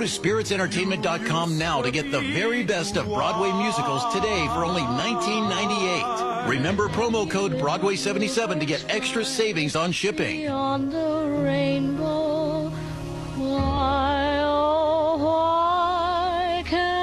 to spiritsentertainment.com now to get the very best of Broadway musicals today for only $19.98. Remember promo code Broadway77 to get extra savings on shipping. Beyond the rainbow, why, oh, why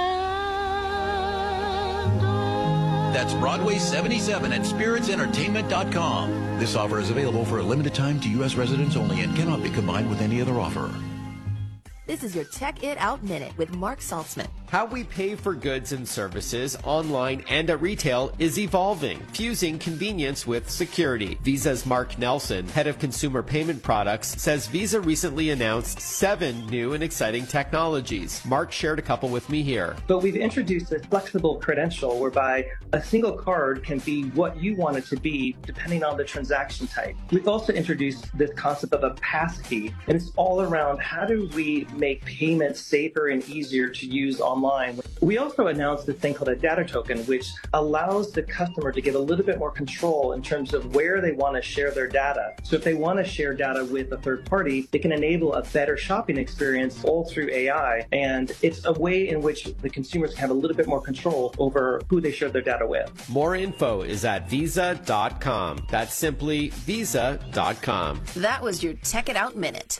can't I? That's Broadway77 at spiritsentertainment.com. This offer is available for a limited time to U.S. residents only and cannot be combined with any other offer. This is your Check It Out Minute with Mark Saltzman. How we pay for goods and services online and at retail is evolving, fusing convenience with security. Visa's Mark Nelson, head of consumer payment products, says Visa recently announced 7 new and exciting technologies. Mark shared a couple with me here. But we've introduced a flexible credential whereby a single card can be what you want it to be depending on the transaction type. We've also introduced this concept of a passkey, and it's all around how do we make payments safer and easier to use online. We also announced this thing called a data token, which allows the customer to get a little bit more control in terms of where they want to share their data. So if they want to share data with a third party, they can enable a better shopping experience all through AI. And it's a way in which the consumers can have a little bit more control over who they share their data with. More info is at visa.com. That's simply visa.com. That was your Check It Out Minute.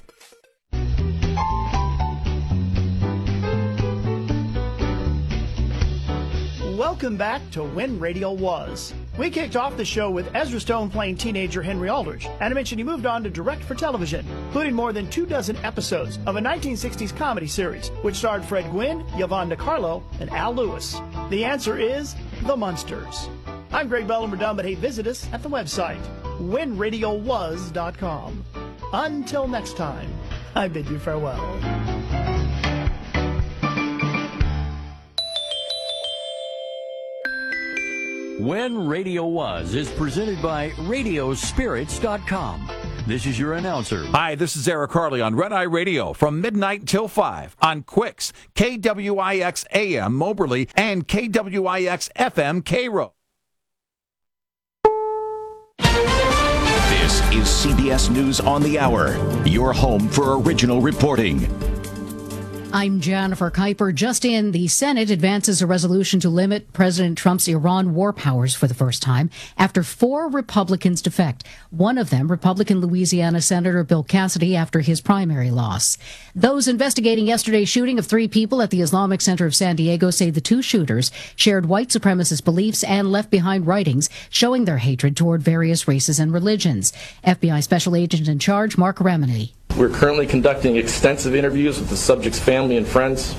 Welcome back to When Radio Was. We kicked off the show with Ezra Stone playing teenager Henry Aldrich, and I mentioned he moved on to direct for television, including more than 24 episodes of a 1960s comedy series, which starred Fred Gwynne, Yvonne DiCarlo, and Al Lewis. The answer is The Munsters. I'm Greg Bellamber Dunn, but hey, visit us at the website, whenradiowas.com. Until next time, I bid you farewell. When Radio Was is presented by Radiospirits.com. This is your announcer. Hi, this is Eric Harley on Red Eye Radio from midnight till 5 on Quicks, KWIX AM Moberly, and KWIX FM Cairo. This is CBS News on the Hour, your home for original reporting. I'm Jennifer Kuiper. Just in, the Senate advances a resolution to limit President Trump's Iran war powers for the first time after 4 Republicans defect. One of them, Republican Louisiana Senator Bill Cassidy, after his primary loss. Those investigating yesterday's shooting of 3 people at the Islamic Center of San Diego say the 2 shooters shared white supremacist beliefs and left behind writings showing their hatred toward various races and religions. FBI Special Agent in Charge, Mark Remini. We're currently conducting extensive interviews with the subject's family and friends.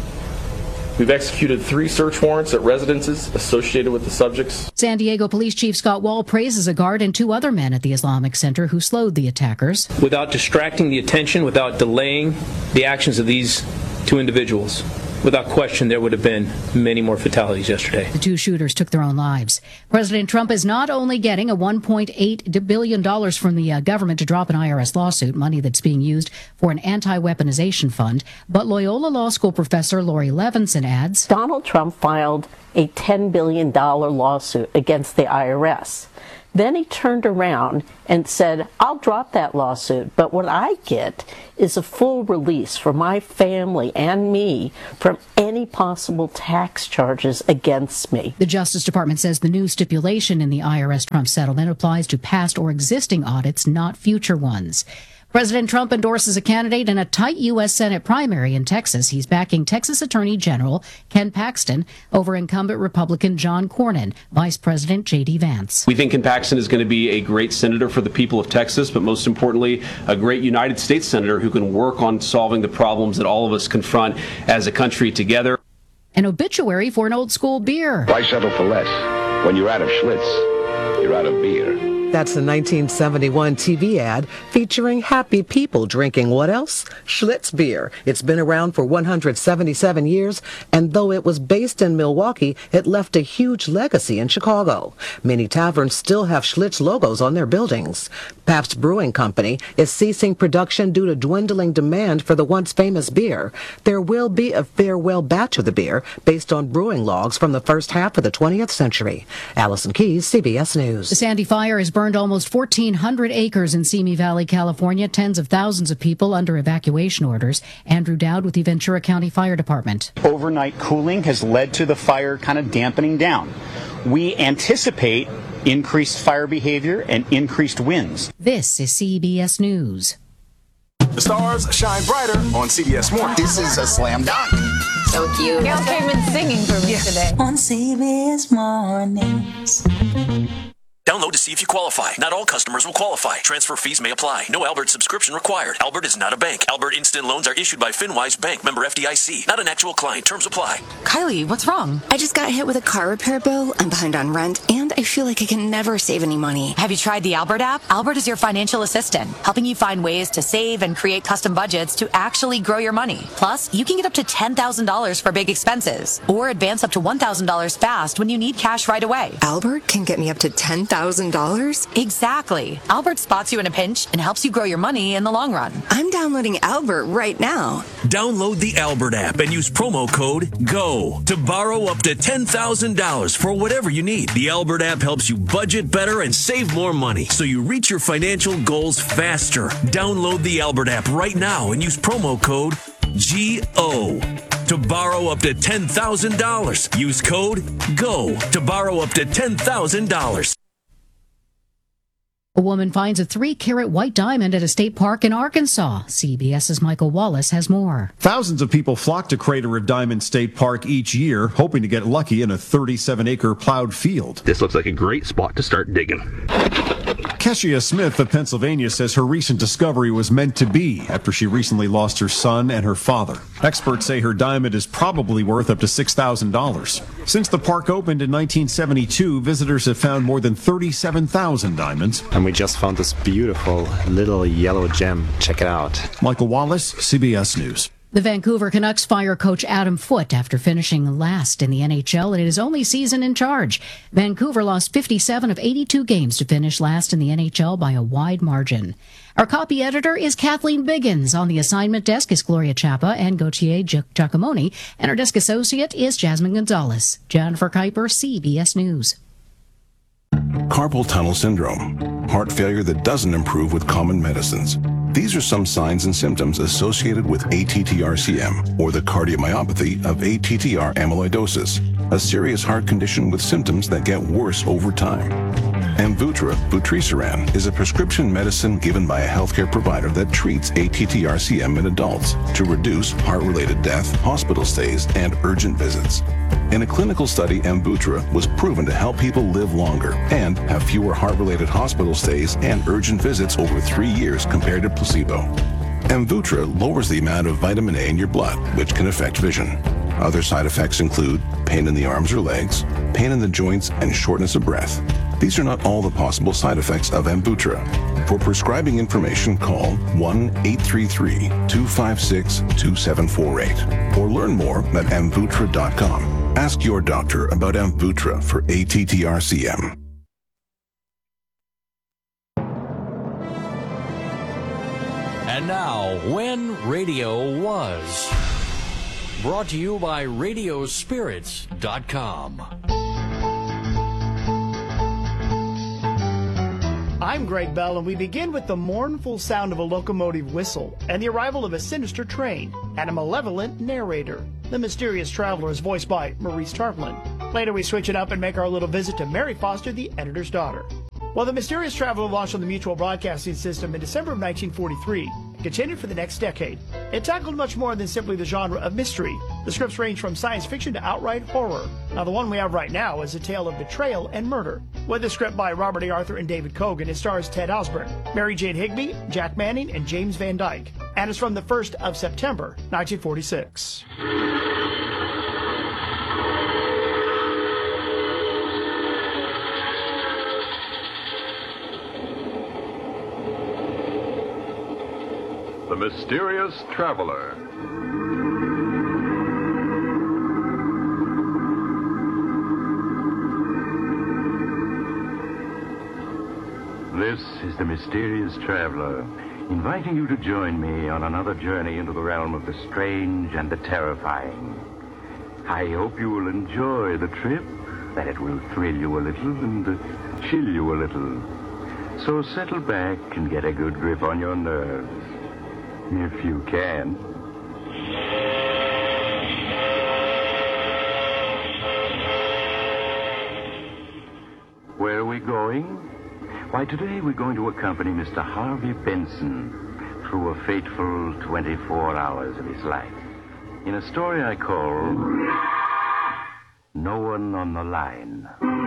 We've executed 3 search warrants at residences associated with the subjects. San Diego Police Chief Scott Wall praises a guard and 2 other men at the Islamic Center who slowed the attackers. Without distracting the attention, without delaying the actions of these 2 individuals, without question, there would have been many more fatalities yesterday. The 2 shooters took their own lives. President Trump is not only getting a $1.8 billion from the government to drop an IRS lawsuit, money that's being used for an anti-weaponization fund, but Loyola Law School professor Lori Levinson adds, Donald Trump filed a $10 billion lawsuit against the IRS. Then he turned around and said, I'll drop that lawsuit, but what I get is a full release for my family and me from any possible tax charges against me. The Justice Department says the new stipulation in the IRS Trump settlement applies to past or existing audits, not future ones. President Trump endorses a candidate in a tight U.S. Senate primary in Texas. He's backing Texas Attorney General Ken Paxton over incumbent Republican John Cornyn, Vice President J.D. Vance. We think Ken Paxton is going to be a great senator for the people of Texas, but most importantly, a great United States senator who can work on solving the problems that all of us confront as a country together. An obituary for an old school beer. Why settle for less? When you're out of Schlitz, you're out of beer. That's the 1971 TV ad featuring happy people drinking what else? Schlitz beer. It's been around for 177 years, and though it was based in Milwaukee, it left a huge legacy in Chicago. Many taverns still have Schlitz logos on their buildings. Pabst Brewing Company is ceasing production due to dwindling demand for the once famous beer. There will be a farewell batch of the beer based on brewing logs from the first half of the 20th century. Allison Keyes, CBS News. The Sandy Fire is burning burned almost 1,400 acres in Simi Valley, California. Tens of thousands of people under evacuation orders. Andrew Dowd with the Ventura County Fire Department. Overnight cooling has led to the fire kind of dampening down. We anticipate increased fire behavior and increased winds. This is CBS News. The stars shine brighter on CBS Mornings. This is a slam dunk. So cute. Y'all came in singing for me today. On CBS Mornings. Download to see if you qualify. Not all customers will qualify. Transfer fees may apply. No Albert subscription required. Albert is not a bank. Albert Instant Loans are issued by FinWise Bank, member FDIC. Not an actual client. Terms apply. Kylie, what's wrong? I just got hit with a car repair bill. I'm behind on rent, and I feel like I can never save any money. Have you tried the Albert app? Albert is your financial assistant, helping you find ways to save and create custom budgets to actually grow your money. Plus, you can get up to $10,000 for big expenses, or advance up to $1,000 fast when you need cash right away. Albert can get me up to $10,000? Exactly. Albert spots you in a pinch and helps you grow your money in the long run. I'm downloading Albert right now. Download the Albert app and use promo code GO to borrow up to $10,000 for whatever you need. The Albert app helps you budget better and save more money so you reach your financial goals faster. Download the Albert app right now and use promo code GO to borrow up to $10,000. Use code GO to borrow up to $10,000. A woman finds a 3-carat white diamond at a state park in Arkansas. CBS's Michael Wallace has more. Thousands of people flock to Crater of Diamond State Park each year, hoping to get lucky in a 37-acre plowed field. This looks like a great spot to start digging. Keshia Smith of Pennsylvania says her recent discovery was meant to be after she recently lost her son and her father. Experts say her diamond is probably worth up to $6,000. Since the park opened in 1972, visitors have found more than 37,000 diamonds. And we just found this beautiful little yellow gem. Check it out. Michael Wallace, CBS News. The Vancouver Canucks fire coach Adam Foote after finishing last in the NHL in his only season in charge. Vancouver lost 57 of 82 games to finish last in the NHL by a wide margin. Our copy editor is Kathleen Biggins. On the assignment desk is Gloria Chapa and Gautier Giacomoni. And our desk associate is Jasmine Gonzalez. Jennifer Kuiper, CBS News. Carpal tunnel syndrome, heart failure that doesn't improve with common medicines. These are some signs and symptoms associated with ATTR-CM, or the cardiomyopathy of ATTR amyloidosis, a serious heart condition with symptoms that get worse over time. Amvuttra vutrisiran is a prescription medicine given by a healthcare provider that treats ATTR-CM in adults to reduce heart-related death, hospital stays, and urgent visits. In a clinical study, Amvuttra was proven to help people live longer and have fewer heart-related hospital stays and urgent visits over 3 years compared to placebo. Amvuttra lowers the amount of vitamin A in your blood, which can affect vision. Other side effects include pain in the arms or legs, pain in the joints, and shortness of breath. These are not all the possible side effects of Amvuttra. For prescribing information, call 1-833-256-2748 or learn more at amvuttra.com. Ask your doctor about Amvuttra for ATTR-CM. And now, When Radio Was. Brought to you by Radiospirits.com. I'm Greg Bell, and we begin with the mournful sound of a locomotive whistle and the arrival of a sinister train and a malevolent narrator. The mysterious traveler is voiced by Maurice Tarplin. Later, we switch it up and make our little visit to Mary Foster, the editor's daughter. Well, the mysterious traveler launched on the Mutual Broadcasting System in December of 1943 and continued for the next decade. It tackled much more than simply the genre of mystery. The scripts range from science fiction to outright horror. Now, the one we have right now is a tale of betrayal and murder. With a script by Robert A. Arthur and David Kogan, it stars Ted Osborne, Mary Jane Higby, Jack Manning, and James Van Dyke, and is from the 1st of September, 1946. The Mysterious Traveler. This is the Mysterious Traveler, inviting you to join me on another journey into the realm of the strange and the terrifying. I hope you will enjoy the trip, that it will thrill you a little and chill you a little. So settle back and get a good grip on your nerves. If you can. Where are we going? Why, today we're going to accompany Mr. Harvey Benson through a fateful 24 hours of his life in a story I call No One on the Line.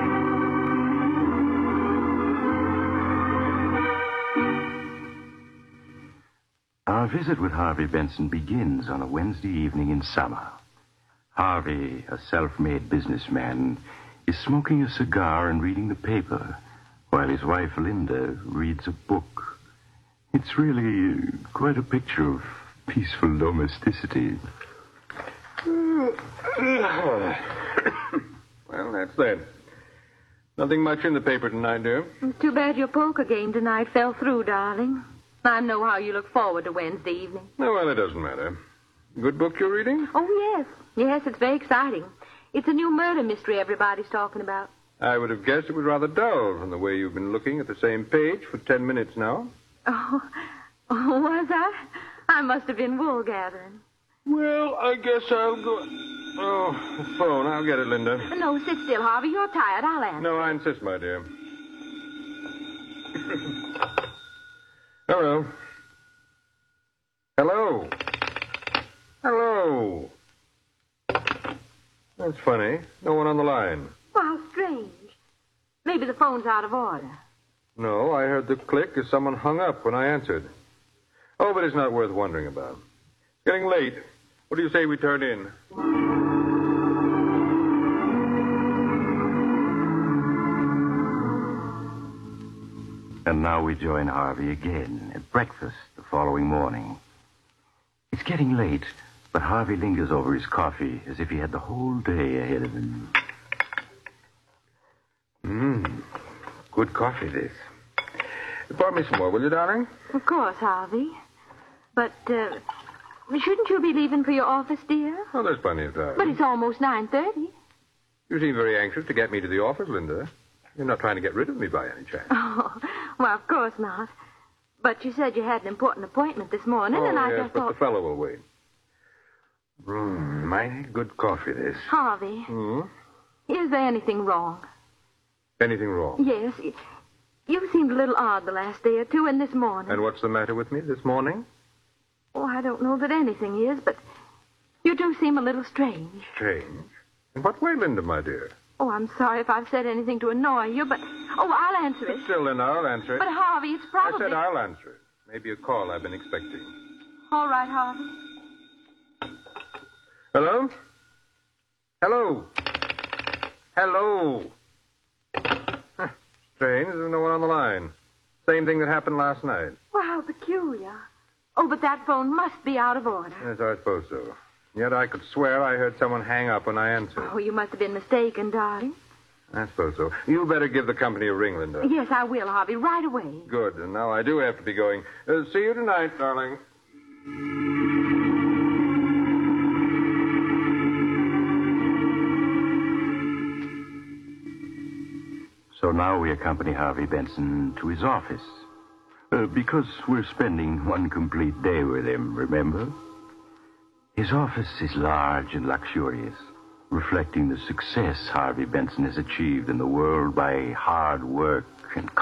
Our visit with Harvey Benson begins on a Wednesday evening in summer. Harvey, a self-made businessman, is smoking a cigar and reading the paper while his wife Linda reads a book. It's really quite a picture of peaceful domesticity. Well, that's that. Nothing much in the paper tonight, dear. It's too bad your poker game tonight fell through, darling. I know how you look forward to Wednesday evening. Oh, well, it doesn't matter. Good book you're reading? Oh, yes. Yes, it's very exciting. It's a new murder mystery everybody's talking about. I would have guessed it was rather dull from the way you've been looking at the same page for 10 minutes now. Oh, was I? I must have been wool gathering. Well, I guess I'll go... Oh, the phone. I'll get it, Linda. No, sit still, Harvey. You're tired. I'll answer. No, I insist, my dear. Hello. Hello. Hello. That's funny. No one on the line. Well, how strange. Maybe the phone's out of order. No, I heard the click as someone hung up when I answered. Oh, but it's not worth wondering about. It's getting late. What do you say we turn in? And now we join Harvey again at breakfast the following morning. It's getting late, but Harvey lingers over his coffee as if he had the whole day ahead of him. Good coffee, this. Pour me some more, will you, darling? Of course, Harvey. But, shouldn't you be leaving for your office, dear? Oh, there's plenty of time. But it's almost 9:30. You seem very anxious to get me to the office, Linda. You're not trying to get rid of me by any chance. Oh, well, of course not. But you said you had an important appointment this morning, and I just but thought... the fellow will wait. Mighty good coffee, this. Harvey, is there anything wrong? Anything wrong? Yes. You seemed a little odd the last day or two, and this morning. And what's the matter with me this morning? Oh, I don't know that anything is, but you do seem a little strange. Strange? In what way, Linda, my dear? Oh, I'm sorry if I've said anything to annoy you, but... Oh, I'll answer it. Still, Linda, I'll answer it. But, Harvey, it's probably... I said I'll answer it. Maybe a call I've been expecting. All right, Harvey. Hello? Hello? Hello? Huh, strange, there's no one on the line. Same thing that happened last night. Well, how peculiar. Oh, but that phone must be out of order. Yes, I suppose so. Yet I could swear I heard someone hang up when I answered. Oh, you must have been mistaken, darling. I suppose so. You better give the company a ring, Linda. Yes, I will, Harvey, right away. Good. And now I do have to be going. See you tonight, darling. So now we accompany Harvey Benson to his office. Because we're spending one complete day with him, remember? His office is large and luxurious, reflecting the success Harvey Benson has achieved in the world by hard work and